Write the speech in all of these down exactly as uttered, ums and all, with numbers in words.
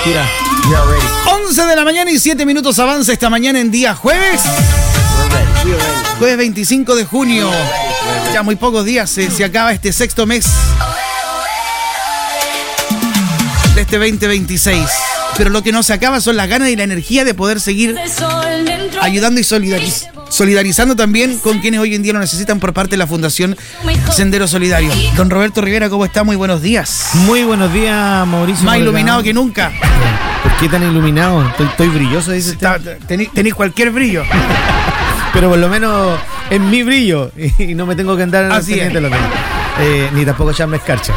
Shakira. once de la mañana y siete minutos avance esta mañana en día jueves. Jueves veinticinco de junio. Ya muy pocos días se, se acaba este sexto mes de este veinte veintiséis. Pero lo que no se acaba son las ganas y la energía de poder seguir ayudando y solidariz- solidarizando también con quienes hoy en día lo necesitan por parte de la Fundación Sendero Solidario. Don Roberto Rivera, ¿cómo está? Muy buenos días. Muy buenos días, Mauricio. Más iluminado que nunca. ¿Por qué tan iluminado? Estoy, estoy brilloso, dice usted. Tenéis tení cualquier brillo. Pero por lo menos es mi brillo y no me tengo que andar Así es. Lo eh, ni tampoco echarme escarcha.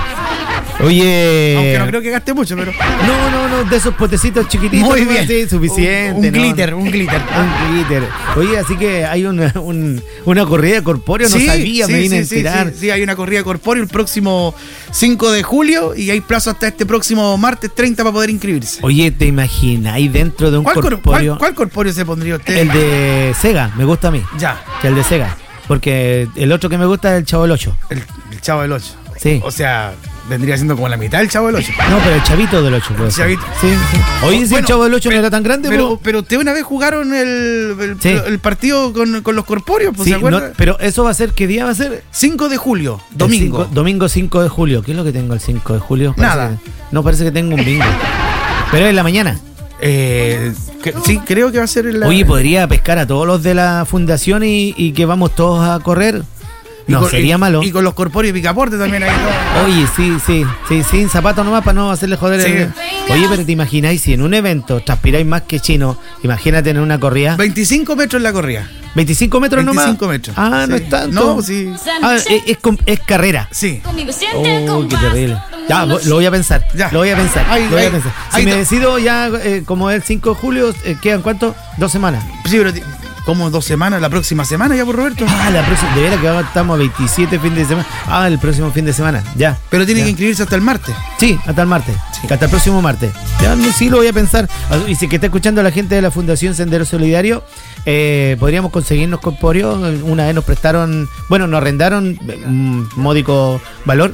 Oye. Aunque no creo que gaste mucho, pero. No, no, no, de esos potecitos chiquititos. Muy bien. Sí, suficiente. Un, un ¿no? glitter, un glitter. Un glitter. Oye, así que hay una, un, una corrida de corpóreo, no sí, sabía, sí, me vine sí, a enterar. Sí, sí, sí, hay una corrida corpóreo el próximo cinco de julio y hay plazo hasta este próximo martes treinta para poder inscribirse. Oye, ¿te imaginas? Ahí dentro de un ¿Cuál, corpóreo. ¿cuál, ¿Cuál corpóreo se pondría usted? El de Sega, me gusta a mí. Ya. Que el de Sega. Porque el otro que me gusta es el Chavo del ocho. El, el Chavo del ocho. Sí. O sea, vendría siendo como la mitad del Chavo del ocho. No, pero el Chavito del ocho. El Chavito. Sí, sí. Oye, si Bueno, el Chavo del ocho pero, no era tan grande, pero, po. pero usted una vez jugaron el, el, Sí. el partido con, con los corpóreos, pues, Sí, ¿se acuerda? no, pero eso va a ser, ¿qué día va a ser? cinco de julio, El domingo. cinco, domingo cinco de julio. ¿Qué es lo que tengo el cinco de julio? Parece Nada. que- no, parece que tengo un bingo. Pero es en la mañana. Eh, que- sí, creo que va a ser en la... Oye, podría pescar a todos los de la fundación y, y que vamos todos a correr. y No, con, sería y, malo. Y con los corpóreos y picaporte también ahí. ¿no? Oye, sí, sí, sí, sin zapatos nomás para no hacerle joder. Sí. el- Oye, pero te imagináis si en un evento transpiráis más que chino, imagínate en una corrida. veinticinco metros la corrida. veinticinco metros nomás. veinticinco metros. Ah, no Sí. es tanto. No, sí. Ah, es, es, com- es carrera. Sí. Oh, qué terrible. Ya, lo voy a pensar. Ya. Lo voy a pensar. Ahí, lo voy ahí, a pensar. Si ahí me to- decido ya, eh, como es el cinco de julio, eh, ¿quedan cuánto? Dos semanas. Sí, pero ti- como dos semanas, la próxima semana ya por Roberto. Ah, la próxima. De veras que ahora estamos a veintisiete fin de semana. Ah, el próximo fin de semana. Ya. Pero tiene ya. que inscribirse hasta el martes. Sí, hasta el martes. Sí. Hasta el próximo martes. Ya, no, sí, lo voy a pensar. Y si que está escuchando la gente de la Fundación Sendero Solidario, eh, podríamos conseguirnos corpóreos. Una vez nos prestaron, bueno, nos arrendaron un módico valor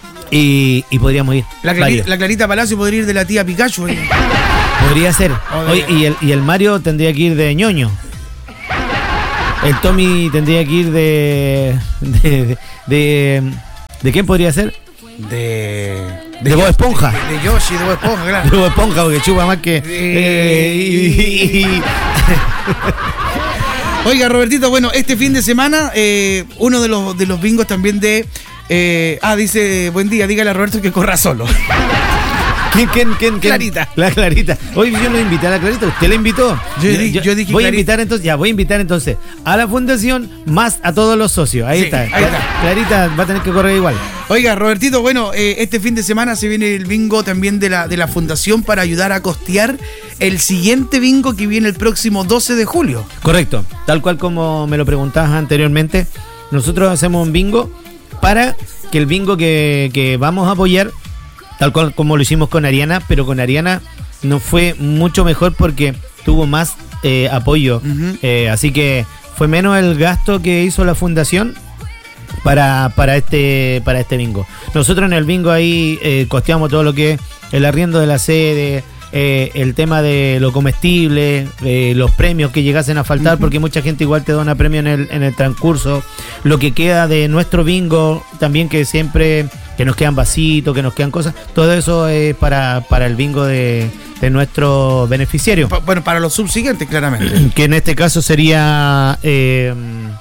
y, y podríamos ir. La, Clari- varios. la Clarita Palacio podría ir de la tía Pikachu. eh. Podría ser. O de- Oye, y, el, y el Mario tendría que ir de ñoño. El Tommy tendría que ir de. ¿De, de, de, de quién podría ser? De. De Bob Esponja. De, de Yoshi, de Bob Esponja, De claro. Bob Esponja, porque chupa más que. eh, y- y- y- Oiga, Robertito, bueno, este fin de semana, eh, uno de los, de los bingos también de. eh, ah, dice, buen día, dígale a Roberto que corra solo. ¿Quién, quién, quién, quién? Clarita. La Clarita. Hoy yo no invité a la Clarita, usted la invitó. Yo di- yo dije voy a Clarita. invitar entonces, ya voy a invitar entonces a la fundación más a todos los socios. Ahí Sí, está. ahí está. Clarita va a tener que correr igual. Oiga, Robertito, bueno, eh, este fin de semana se viene el bingo también de la, de la Fundación para ayudar a costear el siguiente bingo que viene el próximo doce de julio. Correcto, tal cual como me lo preguntabas anteriormente, nosotros hacemos un bingo para que el bingo que, que vamos a apoyar, tal cual como lo hicimos con Ariana, pero con Ariana nos fue mucho mejor porque tuvo más eh, apoyo, Ujú. eh, así que fue menos el gasto que hizo la fundación para, para este para este bingo. Nosotros en el bingo ahí eh, costeamos todo lo que es el arriendo de la sede, eh, el tema de lo comestible, eh, los premios que llegasen a faltar, Ujú. porque mucha gente igual te dona premio en el, en el transcurso, lo que queda de nuestro bingo, también que siempre, que nos quedan vasitos, que nos quedan cosas, todo eso es para, para el bingo de, de nuestro beneficiario, Pa- bueno, para los subsiguientes, claramente. que en este caso sería eh,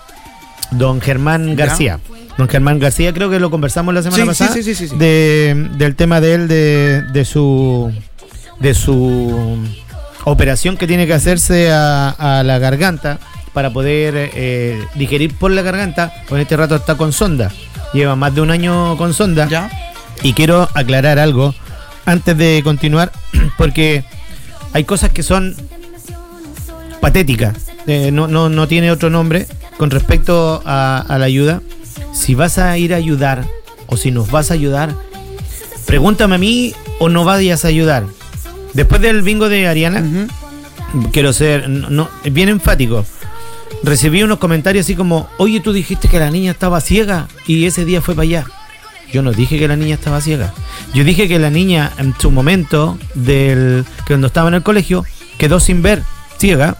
don Germán Ya. García. Don Germán García, creo que lo conversamos la semana Sí, pasada, sí, sí, sí, sí. De, del tema de él, de, de su de su operación que tiene que hacerse a, a la garganta para poder eh, digerir por la garganta. En este rato está con sonda, lleva más de un año con sonda. ¿Ya? Y quiero aclarar algo antes de continuar, porque hay cosas que son patéticas, eh, no, no, no tiene otro nombre con respecto a, a la ayuda. Si vas a ir a ayudar o si nos vas a ayudar, pregúntame a mí o no vayas a ayudar. Después del bingo de Ariana, Ujú. quiero ser no, no, bien enfático. Recibí unos comentarios así como: oye, tú dijiste que la niña estaba ciega y ese día fue para allá. Yo no dije que la niña estaba ciega. Yo dije que la niña en su momento, del que cuando estaba en el colegio, quedó sin ver, ciega,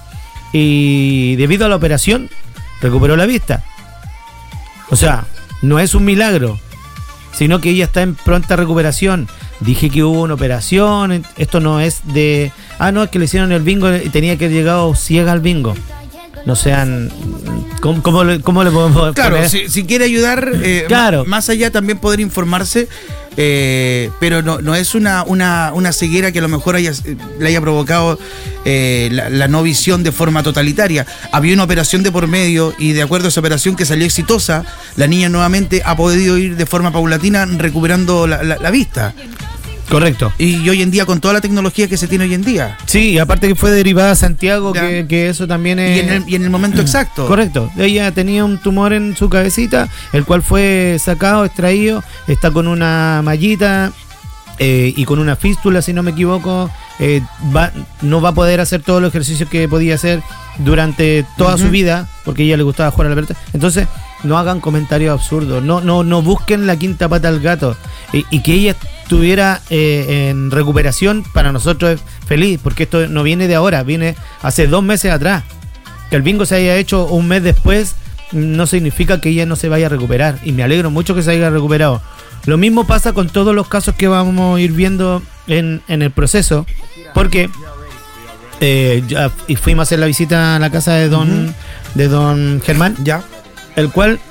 y debido a la operación recuperó la vista. O sea, no es un milagro, sino que ella está en pronta recuperación. Dije que hubo una operación, esto no es de... Ah, no, es que le hicieron el bingo y tenía que haber llegado ciega al bingo. No sean... ¿Cómo, cómo, le, cómo le podemos Claro, poner? si, si quiere ayudar, eh, claro. más allá también poder informarse, eh, pero no, no es una, una, una ceguera que a lo mejor haya, le haya provocado eh, la, la no visión de forma totalitaria. Había una operación de por medio y de acuerdo a esa operación que salió exitosa, la niña nuevamente ha podido ir de forma paulatina recuperando la, la, la vista. Correcto. Y, y hoy en día, con toda la tecnología que se tiene hoy en día. Sí, aparte que fue derivada a Santiago, que, que eso también es... Y en el, y en el momento exacto. Correcto. Ella tenía un tumor en su cabecita, el cual fue sacado, extraído, está con una mallita eh, y con una fístula, si no me equivoco. Eh, va, no va a poder hacer todos los ejercicios que podía hacer durante toda uh-huh. su vida, porque a ella le gustaba jugar a la pelota. Entonces, no hagan comentarios absurdos, no, no, no busquen la quinta pata al gato. Y, y que ella estuviera eh, en recuperación, para nosotros es feliz, porque esto no viene de ahora, viene hace dos meses atrás. Que el bingo se haya hecho un mes después no significa que ella no se vaya a recuperar, y me alegro mucho que se haya recuperado. Lo mismo pasa con todos los casos que vamos a ir viendo en, en el proceso, porque eh, ya fuimos a hacer la visita a la casa de don, uh-huh. de don Germán, ya, el cual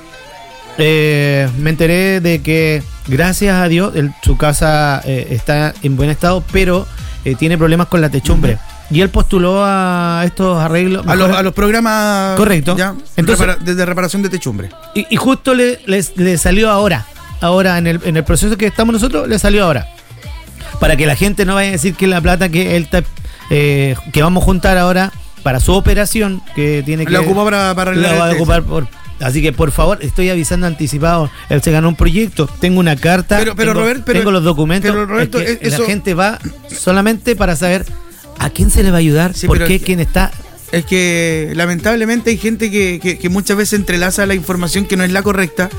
eh, me enteré de que gracias a Dios el, su casa eh, está en buen estado, pero eh, tiene problemas con la techumbre. Uh-huh. Y él postuló a estos arreglos. A los, a los programas. Correcto. Ya, entonces, repara, de, de reparación de techumbre. Y, y justo le, le, le salió ahora. Ahora, en el, en el proceso que estamos nosotros, le salió ahora. Para que la gente no vaya a decir que la plata que él está, eh, que vamos a juntar ahora para su operación, que tiene que. La ocupa para, para la va a ocupar por. Así que por favor, estoy avisando anticipado. Él se ganó un proyecto, tengo una carta, pero, pero, tengo, Robert, pero, tengo los documentos. Pero Roberto, es que eso... la gente va solamente para saber a quién se le va a ayudar, sí, por qué, es, quién está. Es que lamentablemente hay gente que, que, que muchas veces entrelaza la información que no es la correcta.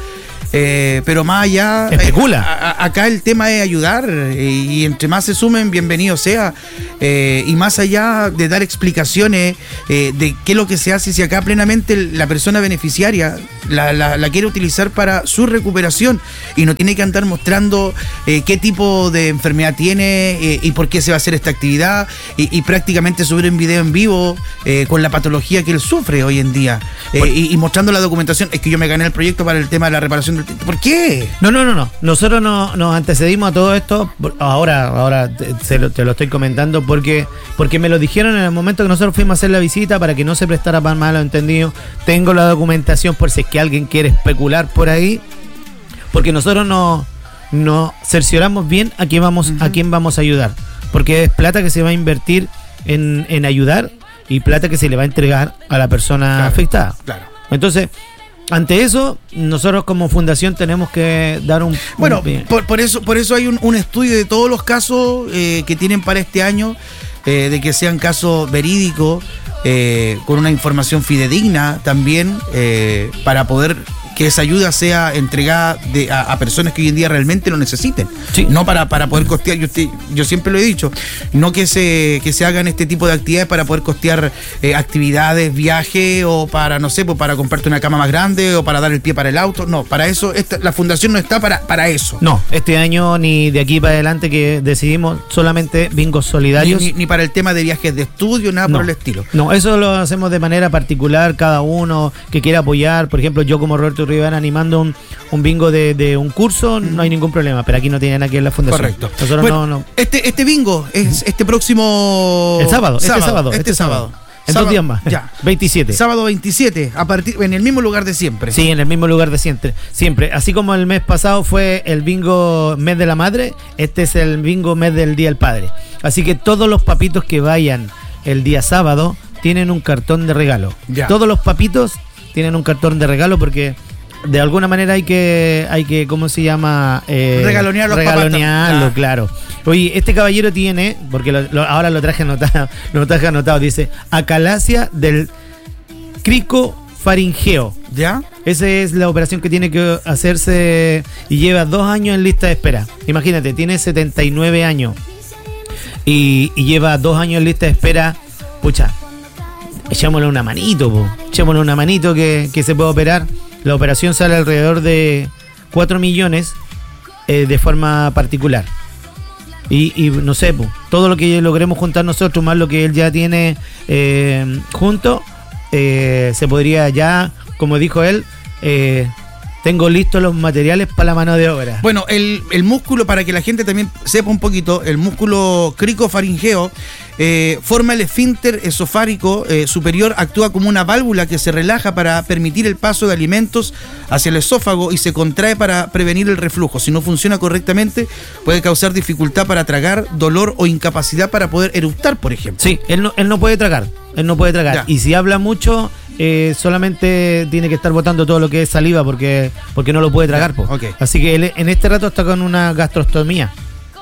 Eh, pero más allá, especula. Eh, a, a, acá el tema es ayudar, eh, y entre más se sumen, bienvenido sea. Eh, y más allá de dar explicaciones eh, de qué es lo que se hace, si acá plenamente la persona beneficiaria la, la, la quiere utilizar para su recuperación y no tiene que andar mostrando eh, qué tipo de enfermedad tiene eh, y por qué se va a hacer esta actividad y, y prácticamente subir un video en vivo eh, con la patología que él sufre hoy en día eh, y, y mostrando la documentación. Es que yo me gané el proyecto para el tema de la reparación del... ¿Por qué? No, no, no, no. Nosotros no, nos antecedimos a todo esto. Ahora, ahora te, te, lo, te lo estoy comentando porque, porque me lo dijeron en el momento que nosotros fuimos a hacer la visita, para que no se prestara para malos entendidos. Tengo la documentación por si es que alguien quiere especular por ahí, porque nosotros no, no cercioramos bien a quién vamos, uh-huh. a quién vamos a ayudar, porque es plata que se va a invertir en, en ayudar y plata que se le va a entregar a la persona claro, afectada. Claro. Entonces, ante eso, nosotros como fundación tenemos que dar un... Bueno, un, por, por eso por eso hay un, un estudio de todos los casos eh, que tienen para este año, eh, de que sean casos verídicos, eh, con una información fidedigna también, eh, para poder que esa ayuda sea entregada de, a, a personas que hoy en día realmente lo necesiten. Sí. No para, para poder costear, yo, te, yo siempre lo he dicho, no que se, que se hagan este tipo de actividades para poder costear eh, actividades, viajes, o para, no sé, pues para comprarte una cama más grande o para dar el pie para el auto. No, para eso, esta, la fundación no está para, para eso. No, este año ni de aquí para adelante, que decidimos solamente bingos solidarios. Ni, ni, ni para el tema de viajes de estudio, nada no, por el estilo. No, eso lo hacemos de manera particular, cada uno que quiera apoyar. Por ejemplo, yo como Roberto Rivera animando un, un bingo de, de un curso, no hay ningún problema, pero aquí no tiene nada que ver la fundación. Correcto. Nosotros bueno, no, no. Este, este bingo es este próximo... El sábado, este sábado. sábado este, este sábado. sábado. En sábado, dos días más. Ya. veintisiete. Sábado veintisiete, a partir, en el mismo lugar de siempre. Sí, en el mismo lugar de siempre. Siempre. Así como el mes pasado fue el bingo mes de la madre, este es el bingo mes del Día del Padre. Así que todos los papitos que vayan el día sábado tienen un cartón de regalo. Ya. Todos los papitos tienen un cartón de regalo, porque de alguna manera hay que, hay que ¿cómo se llama? Eh, regalonear los regalonearlo, papas, claro. Oye, este caballero tiene, porque lo, lo, ahora lo traje anotado, lo traje anotado, dice, acalasia del crico faringeo. ¿Ya? esa es la operación que tiene que hacerse y lleva dos años en lista de espera. Imagínate, tiene setenta y nueve años y, y lleva dos años en lista de espera. Pucha, echémosle una manito, po. echémosle una manito que, que se puede operar. La operación sale alrededor de cuatro millones eh, de forma particular. Y, y no sé, po, todo lo que logremos juntar nosotros, más lo que él ya tiene eh, junto, eh, se podría ya, como dijo él, eh, tengo listos los materiales para la mano de obra. Bueno, el, el músculo, para que la gente también sepa un poquito, el músculo cricofaringeo eh, forma el esfínter esofárico eh, superior, actúa como una válvula que se relaja para permitir el paso de alimentos hacia el esófago y se contrae para prevenir el reflujo. Si no funciona correctamente, puede causar dificultad para tragar, dolor o incapacidad para poder eructar, por ejemplo. Sí, él no, él no puede tragar, él no puede tragar. Ya. Y si habla mucho... Eh, solamente tiene que estar botando todo lo que es saliva porque, porque no lo puede tragar. Po. Okay. Así que él en este rato está con una gastrostomía,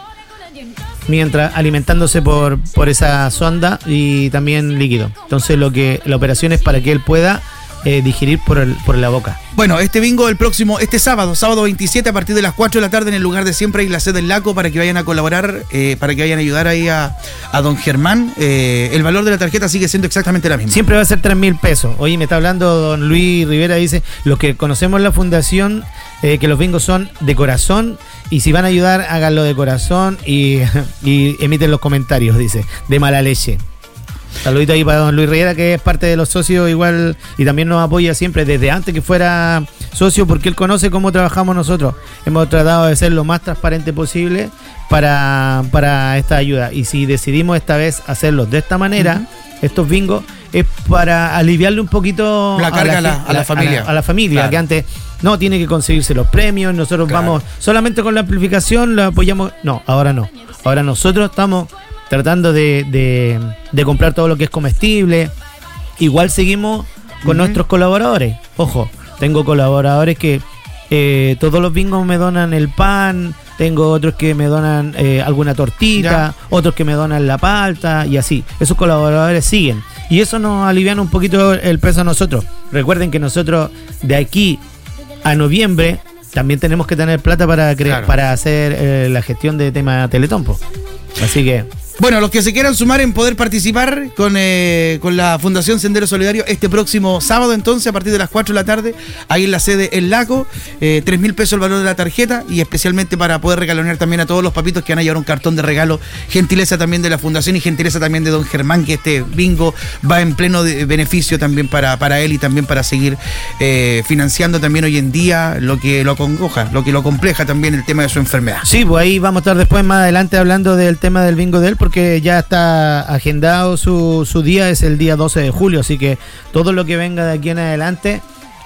mientras alimentándose por, por esa sonda y también líquido. Entonces lo que la operación es para que él pueda eh, digerir por, el, por la boca. Bueno, este bingo el próximo, este sábado, sábado veintisiete a partir de las cuatro de la tarde en el lugar de siempre y la sede del Laco, para que vayan a colaborar, eh, para que vayan a ayudar ahí a, a don Germán. Eh, el valor de la tarjeta sigue siendo exactamente la misma. Siempre va a ser tres mil pesos. Oye, me está hablando don Luis Rivera, dice, los que conocemos la fundación, eh, que los bingos son de corazón, y si van a ayudar, háganlo de corazón y, y emiten los comentarios, dice, de mala leche. Saludito ahí para don Luis Rivera, que es parte de los socios igual y también nos apoya siempre desde antes que fuera socio, porque él conoce cómo trabajamos nosotros. Hemos tratado de ser lo más transparente posible para, para esta ayuda, y si decidimos esta vez hacerlo de esta manera, uh-huh. estos bingos, es para aliviarle un poquito la carga a la, a la, a la familia, a la, a la familia claro. Que antes no tiene que conseguirse los premios, nosotros claro. vamos solamente con la amplificación, lo apoyamos. No, ahora no, ahora nosotros estamos tratando de, de, de comprar todo lo que es comestible. Igual seguimos con uh-huh. nuestros colaboradores. Ojo, tengo colaboradores que eh, todos los bingos me donan el pan, tengo otros que me donan eh, alguna tortita, ya. otros que me donan la palta y así. Esos colaboradores siguen. Y eso nos aliviana un poquito el peso a nosotros. Recuerden que nosotros de aquí a noviembre también tenemos que tener plata para, cre- claro. para hacer eh, la gestión de tema Teletón. Así que... Bueno, los que se quieran sumar en poder participar con, eh, con la Fundación Sendero Solidario este próximo sábado, entonces, a partir de las cuatro de la tarde, ahí en la sede El Laco, eh, tres mil pesos el valor de la tarjeta, y especialmente para poder regalonear también a todos los papitos que van a llevar un cartón de regalo, gentileza también de la Fundación y gentileza también de don Germán, que este bingo va en pleno de beneficio también para, para él y también para seguir eh, financiando también hoy en día lo que lo acongoja, lo que lo compleja también el tema de su enfermedad. Sí, pues ahí vamos a estar después más adelante hablando del tema del bingo de él, porque porque ya está agendado su, su día, es el día doce de julio, así que todo lo que venga de aquí en adelante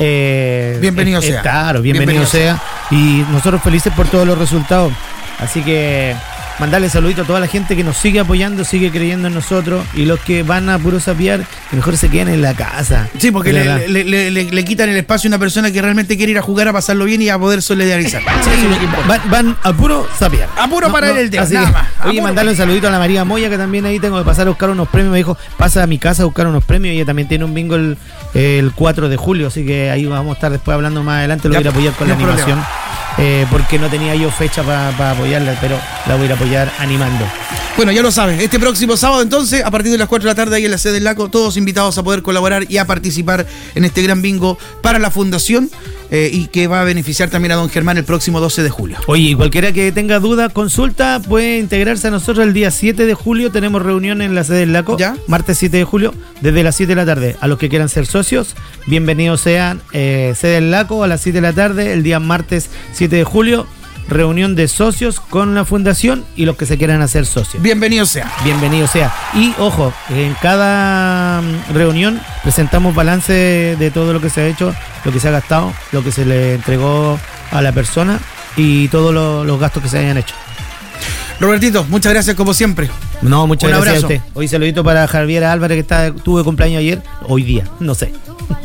eh, bienvenido es, sea. Es, claro, bienvenido, bienvenido sea. sea. Y nosotros felices por todos los resultados. Así que mandarle saludito a toda la gente que nos sigue apoyando, sigue creyendo en nosotros, y los que van a puro sapear, que mejor se queden en la casa. Sí, porque le, le, le, le, le quitan el espacio a una persona que realmente quiere ir a jugar, a pasarlo bien y a poder solidarizar. Sí, eso es lo que van, van a puro sapear. A puro no, para no, el dedo, así nada que, más. Oye, mandarle un saludito a la María Moya, que también ahí tengo que pasar a buscar unos premios. Me dijo, pasa a mi casa a buscar unos premios. Ella también tiene un bingo el, el cuatro de julio, así que ahí vamos a estar después hablando más adelante. Lo ya, voy a ir a apoyar con la animación. Eh, porque no tenía yo fecha para pa apoyarla, pero la voy a ir a apoyar animando. Bueno, ya lo sabes, este próximo sábado entonces, a partir de las cuatro de la tarde ahí en la sede del Laco, todos invitados a poder colaborar y a participar en este gran bingo para la Fundación, eh, y que va a beneficiar también a don Germán el próximo doce de julio. Oye, cualquiera que tenga duda, consulta, puede integrarse a nosotros el día siete de julio, tenemos reunión en la sede del Laco, ¿ya? Martes siete de julio, desde las siete de la tarde. A los que quieran ser socios, bienvenidos sean, eh, sede del Laco a las siete de la tarde, el día martes siete de julio, reunión de socios con la Fundación y los que se quieran hacer socios. Bienvenido sea. Bienvenido sea. Y ojo, en cada reunión presentamos balance de todo lo que se ha hecho, lo que se ha gastado, lo que se le entregó a la persona y todos lo, los gastos que se hayan hecho. Robertito, muchas gracias como siempre. No, muchas Un gracias abrazo. a usted. Hoy saludito para Javier Álvarez, que está, tuve cumpleaños ayer, hoy día, no sé.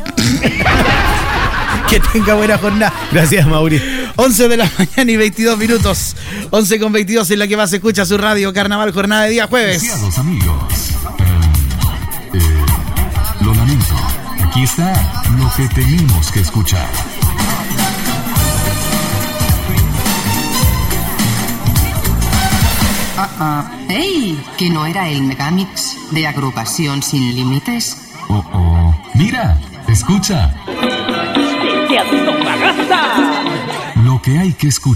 Que tenga buena jornada. Gracias, Mauri. once de la mañana y veintidós minutos. once con veintidós en la que más se escucha su radio Carnaval, jornada de día jueves. Amigos, eh, eh, lo lamento. Aquí está lo que tenemos que escuchar. Ah, ah. ¡Ey! ¿Que no era el Megamix de Agrupación Sin Límites? Oh, oh. Mira, escucha. Lo que hay que escuchar.